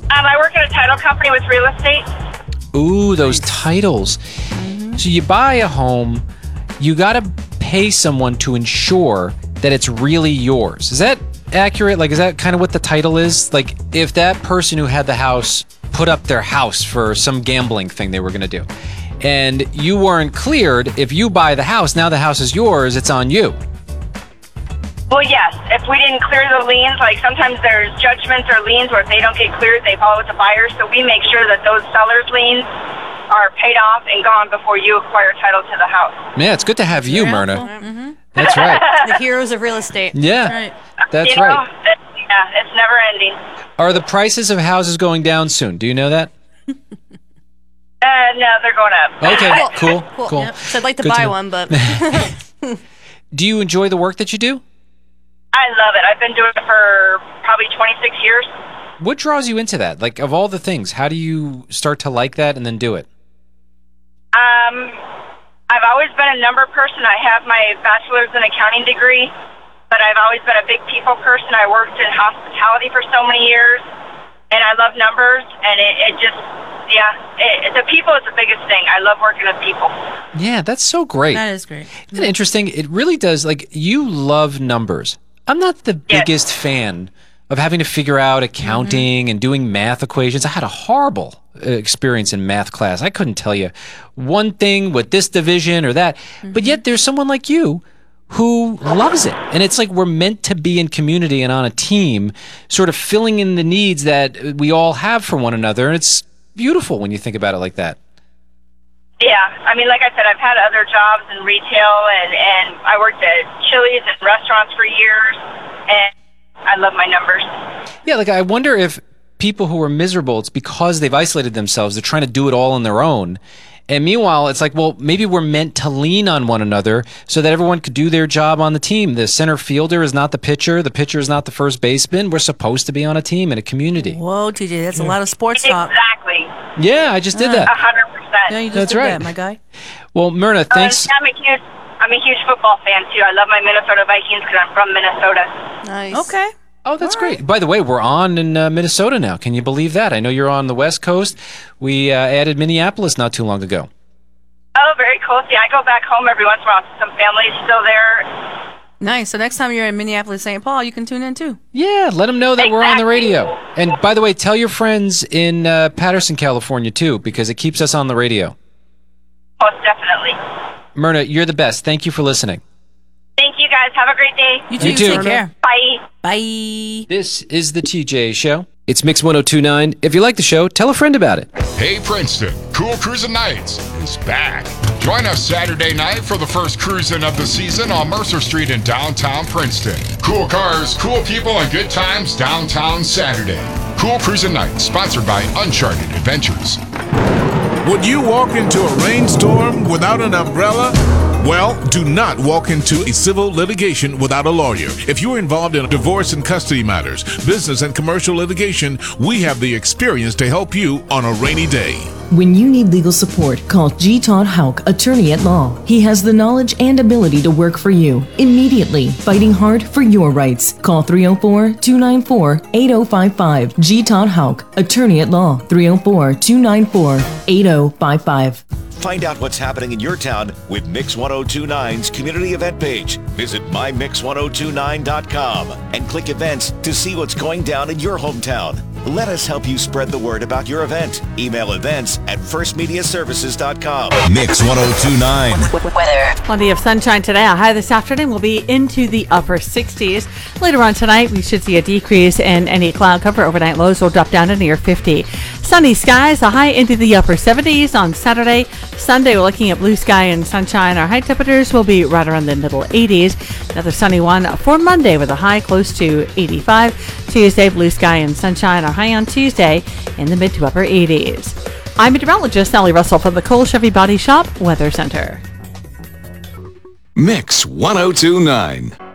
I work at a title company with real estate. Ooh, those titles. So you buy a home, you got to pay someone to ensure that it's really yours. Is that accurate? Like, is that kind of what the title is? Like, if that person who had the house put up their house for some gambling thing they were going to do, and you weren't cleared, if you buy the house, now the house is yours, it's on you. Well, yes. If we didn't clear the liens, like sometimes there's judgments or liens where if they don't get cleared, they follow with the buyer. So we make sure that those sellers' liens are paid off and gone before you acquire title to the house. Yeah, it's good to have you, Myrna. Mm-hmm. That's right. The heroes of real estate. Yeah, Right. that's You know, right. it's never ending. Are the prices of houses going down soon? Do you know that? No, they're going up. Okay, cool. Yep. So I'd like to Good to buy know. one, but Do you enjoy the work that you do? I love it. I've been doing it for probably 26 years. What draws you into that? Like, of all the things, how do you start to like that and then do it? I've always been a number person. I have my bachelor's in accounting degree, but I've always been a big people person. I worked in hospitality for so many years, and I love numbers, and the people is the biggest thing. I love working with people. Yeah, that's so great. that is great. Isn't it interesting? It really does. Like, you love numbers. I'm not the biggest fan of having to figure out accounting and doing math equations. I had a horrible experience in math class. I couldn't tell you one thing with this division or that. But yet there's someone like you who loves it. And it's like we're meant to be in community and on a team, sort of filling in the needs that we all have for one another. And it's beautiful when you think about it like that. Yeah, I mean, like I said, I've had other jobs in retail, and I worked at Chili's and restaurants for years, and I love my numbers. Yeah, like I wonder if people who are miserable, it's because they've isolated themselves. They're trying to do it all on their own. And meanwhile, it's like, well, maybe we're meant to lean on one another so that everyone could do their job on the team. The center fielder is not the pitcher is not the first baseman. We're supposed to be on a team in a community. Whoa, TJ, that's a lot of sports talk. Exactly. Yeah, I just did that. 100%. No, you just That's did right. that, my guy. Well, Myrna, thanks. I'm a huge football fan, too. I love my Minnesota Vikings because I'm from Minnesota. Nice. Okay. Oh, that's great. By the way, we're on in Minnesota now. Can you believe that? I know you're on the West Coast. We added Minneapolis not too long ago. Oh, very cool. See, I go back home every once in a while. Some family's still there. Nice. So next time you're in Minneapolis, St. Paul, you can tune in too. Yeah, let them know that we're on the Exactly. radio. And by the way, tell your friends in Patterson, California, too, because it keeps us on the radio. Most definitely. Myrna, you're the best. Thank you for listening. Thank you, guys. Have a great day. You too. You too. Take care. Bye. Bye. This is the TJ Show. It's Mix 1029. If you like the show, tell a friend about it. Hey Princeton, Cool Cruising Nights is back. Join us Saturday night for the first cruising of the season on Mercer Street in downtown Princeton. Cool cars, cool people, and good times downtown Saturday. Cool Cruising Nights, sponsored by Uncharted Adventures. Would you walk into a rainstorm without an umbrella? Well, do not walk into a civil litigation without a lawyer. If you're involved in divorce and custody matters, business and commercial litigation, we have the experience to help you on a rainy day. When you need legal support, call G. Todd Hauk, attorney at law. He has the knowledge and ability to work for you immediately, fighting hard for your rights. Call 304-294-8055. G. Todd Hauk, attorney at law. 304-294-8055. Find out what's happening in your town with Mix 1029's community event page. Visit mymix1029.com and click events to see what's going down in your hometown. Let us help you spread the word about your event. Email events@firstmediaservices.com. Mix 1029. Weather. Plenty of sunshine today. A high this afternoon will be into the upper 60s. Later on tonight, we should see a decrease in any cloud cover. Overnight lows will drop down to near 50. Sunny skies, a high into the upper 70s on Saturday. Sunday, we're looking at blue sky and sunshine. Our high temperatures will be right around the middle 80s. Another sunny one for Monday with a high close to 85. Tuesday, blue sky and sunshine. Our high on Tuesday in the mid to upper 80s. I'm meteorologist Sally Russell from the Cole Chevy Body Shop Weather Center. Mix 1029.